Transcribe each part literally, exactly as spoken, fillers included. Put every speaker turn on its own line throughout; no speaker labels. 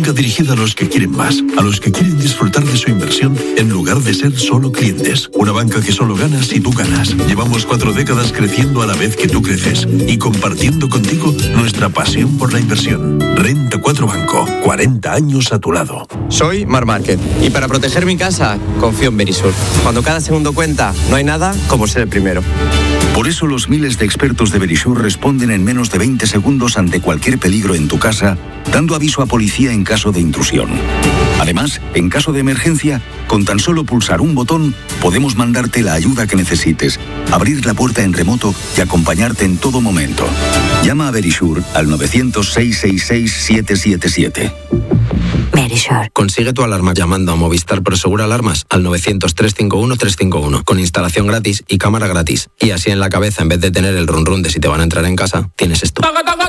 banca dirigida a los que quieren más, a los que quieren disfrutar de su inversión en lugar de ser solo clientes. Una banca que solo gana si tú ganas. Llevamos cuatro décadas creciendo a la vez que tú creces y compartiendo contigo nuestra pasión por la inversión. Renta cuatro Banco, cuarenta años a tu lado.
Soy Mar Márquez y para proteger mi casa confío en Verisur. Cuando cada segundo cuenta, no hay nada como ser el primero.
Por eso los miles de expertos de Verisur responden en menos de veinte segundos ante cualquier peligro en tu casa, dando aviso a policía en caso de intrusión. Además, en caso de emergencia, con tan solo pulsar un botón, podemos mandarte la ayuda que necesites, abrir la puerta en remoto y acompañarte en todo momento. Llama a Verisur al nueve cero cero, seis seis seis, siete siete siete.
Verisur. Consigue tu alarma llamando a Movistar Prosegur Alarmas al nueve cero cero, tres cinco uno, tres cinco uno con instalación gratis y cámara gratis. Y así en la cabeza, en vez de tener el run run de si te van a entrar en casa, tienes esto.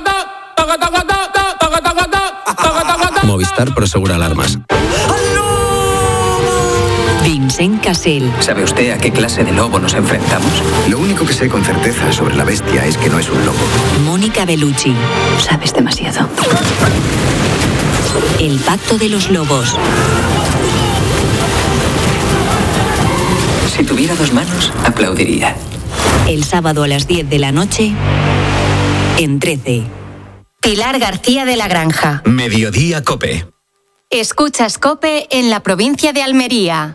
Movistar Prosegur Alarmas.
Vincent Cassel.
¿Sabe usted a qué clase de lobo nos enfrentamos? Lo único que sé con certeza sobre la bestia es que no es un lobo.
Mónica Bellucci.
Sabes demasiado.
El pacto de los lobos.
Si tuviera dos manos, aplaudiría.
El sábado a las diez de la noche, en trece.
Pilar García de la Granja.
Mediodía COPE.
Escuchas COPE en la provincia de Almería.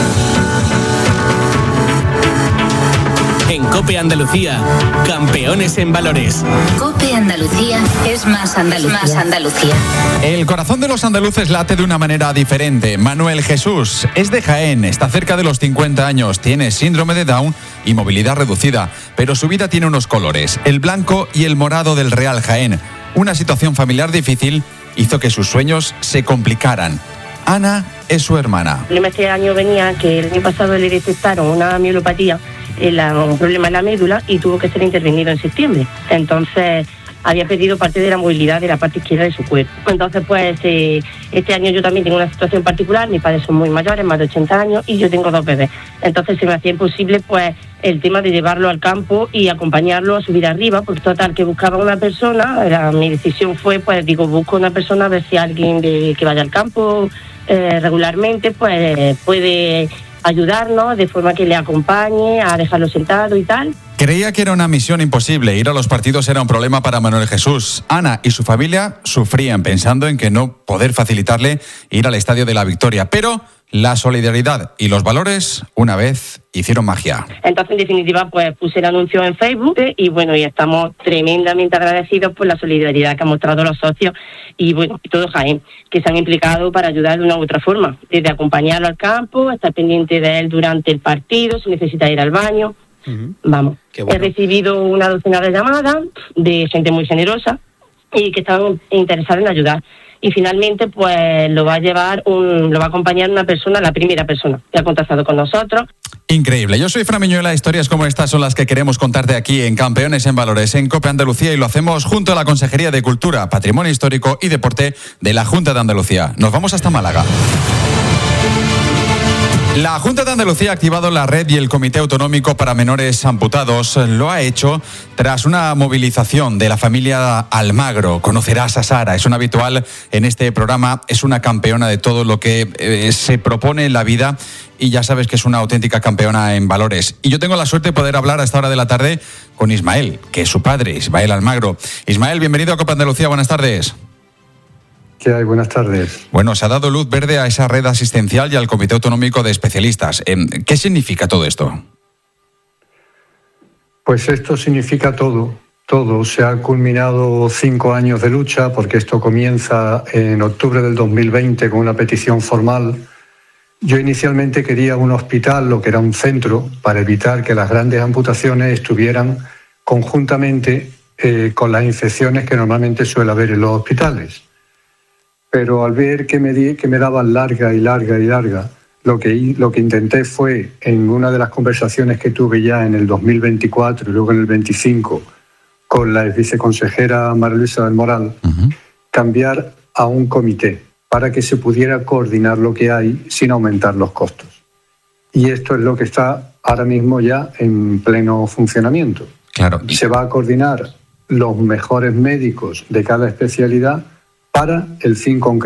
En COPE Andalucía, campeones en valores.
COPE Andalucía es más Andalucía. Más Andalucía.
El corazón de los andaluces late de una manera diferente. Manuel Jesús es de Jaén, está cerca de los cincuenta años, tiene síndrome de Down y movilidad reducida, pero su vida tiene unos colores, el blanco y el morado del Real Jaén. Una situación familiar difícil hizo que sus sueños se complicaran. Ana es su hermana.
Este año venía que el año pasado le detectaron una mielopatía, un problema en la médula, y tuvo que ser intervenido en septiembre. Entonces había perdido parte de la movilidad de la parte izquierda de su cuerpo. Entonces pues eh, este año yo también tengo una situación particular, mis padres son muy mayores, más de ochenta años, y yo tengo dos bebés. Entonces se me hacía imposible pues el tema de llevarlo al campo y acompañarlo a subir arriba, porque total que buscaba una persona, era, mi decisión fue pues digo, busco una persona a ver si alguien de, que vaya al campo eh, regularmente pues puede ayudarnos de forma que le acompañe a dejarlo sentado y tal.
Creía que era una misión imposible, ir a los partidos era un problema para Manuel Jesús. Ana y su familia sufrían pensando en que no poder facilitarle ir al Estadio de la Victoria, pero la solidaridad y los valores una vez hicieron magia.
Entonces, en definitiva, pues puse el anuncio en Facebook y bueno, y estamos tremendamente agradecidos por la solidaridad que han mostrado los socios y bueno, y todo Jaén, que se han implicado para ayudar de una u otra forma, desde acompañarlo al campo, estar pendiente de él durante el partido, si necesita ir al baño. Uh-huh. Vamos, bueno. He recibido una docena de llamadas de gente muy generosa y que estaban interesados en ayudar. Y finalmente, pues lo va a llevar, un, lo va a acompañar una persona, la primera persona que ha contactado con nosotros.
Increíble. Yo soy Fran Miñuela. Historias como estas son las que queremos contarte aquí en Campeones en Valores, en COPE Andalucía, y lo hacemos junto a la Consejería de Cultura, Patrimonio Histórico y Deporte de la Junta de Andalucía. Nos vamos hasta Málaga. La Junta de Andalucía ha activado la red y el Comité Autonómico para Menores Amputados. Lo ha hecho tras una movilización de la familia Almagro. Conocerás a Sara, es una habitual en este programa, es una campeona de todo lo que eh, se propone en la vida y ya sabes que es una auténtica campeona en valores. Y yo tengo la suerte de poder hablar a esta hora de la tarde con Ismael, que es su padre, Ismael Almagro. Ismael, bienvenido a COPE Andalucía, buenas tardes.
¿Qué hay? Buenas tardes.
Bueno, se ha dado luz verde a esa red asistencial y al Comité Autonómico de Especialistas. ¿Qué significa todo esto?
Pues esto significa todo, todo. Se han culminado cinco años de lucha, porque esto comienza en octubre del dos mil veinte con una petición formal. Yo inicialmente quería un hospital, lo que era un centro, para evitar que las grandes amputaciones estuvieran conjuntamente eh, con las infecciones que normalmente suele haber en los hospitales. Pero al ver que me, di, que me daban larga y larga y larga, lo que, lo que intenté fue, en una de las conversaciones que tuve ya en el dos mil veinticuatro y luego en el veinticinco, con la viceconsejera María Luisa del Moral, uh-huh. cambiar a un comité para que se pudiera coordinar lo que hay sin aumentar los costos. Y esto es lo que está ahora mismo ya en pleno funcionamiento.
Claro.
Se va a coordinar los mejores médicos de cada especialidad para el fin concreto